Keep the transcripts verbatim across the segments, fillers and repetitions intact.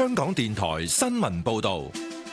香港電台新聞報道。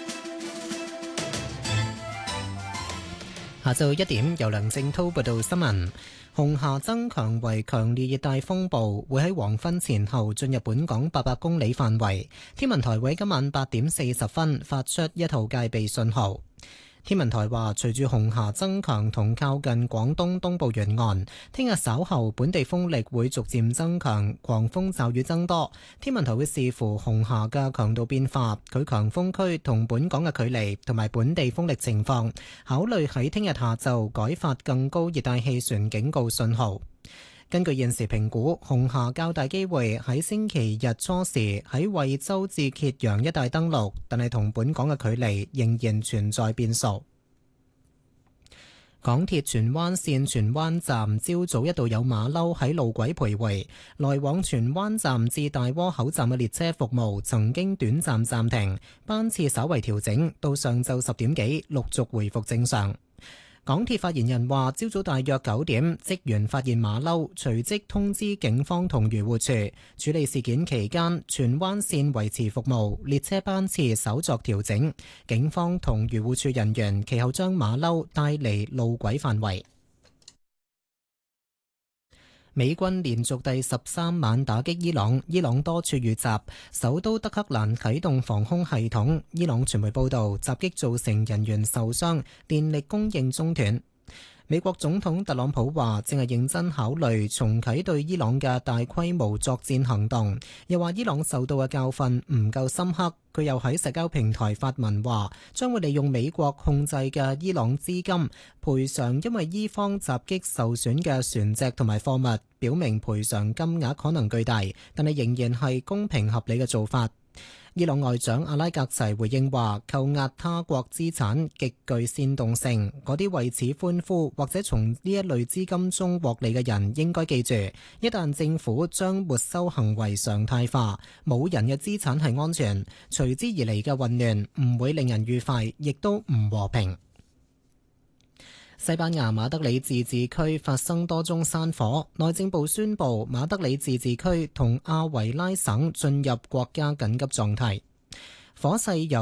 下晝一點，由梁正滔報道新聞。紅霞增強為強烈熱帶風暴，會喺黃昏前後進入本港八百公里範圍。天文台會今晚八點四十分發出一號戒備信號。天文台話，隨住紅霞增強同靠近廣東東部沿岸，聽日稍後本地風力會逐漸增強，狂風驟雨增多。天文台會視乎紅霞嘅強度變化、佢強風區同本港嘅距離同埋本地風力情況，考慮喺聽日下晝改發更高熱帶氣旋警告信號。根據現時評估，紅霞較大機會喺星期日初時喺惠州至揭陽一帶登陸，但係同本港嘅距離仍然存在變數。港鐵荃灣線荃灣站朝早一度有馬騮喺路軌徘徊，來往荃灣站至大窩口站嘅列車服務曾經短暫暫停，班次稍為調整，到上晝十點幾陸續回復正常。港鐵發言人話，朝早大約九點，職員發現馬騮，隨即通知警方同漁護處。處理事件期間，荃灣線維持服務，列車班次稍作調整。警方同漁護處人員其後將馬騮帶離路軌範圍。美軍連續第十三晚打擊伊朗，伊朗多處遇襲，首都德黑蘭啟動防空系統。伊朗傳媒報道，襲擊造成人員受傷，電力供應中斷。美國總統特朗普話，正係認真考慮重啟對伊朗嘅大規模作戰行動，又話伊朗受到嘅教訓唔夠深刻。佢又喺社交平台發文話，將會利用美國控制嘅伊朗資金賠償因為伊方襲擊受損嘅船隻同埋貨物，表明賠償金額可能巨大，但係仍然係公平合理嘅做法。伊朗外長阿拉格齊回應話，扣押他國資產極具煽動性，嗰啲為此歡呼或者從呢一類資金中獲利嘅人應該記住，一旦政府將沒收行為常態化，冇人嘅資產係安全，隨之而嚟嘅混亂唔會令人愉快，亦都唔和平。西班牙馬德里自治區發生多宗山火，內政部宣布馬德里自治區同阿維拉省進入國家緊急狀態。火勢由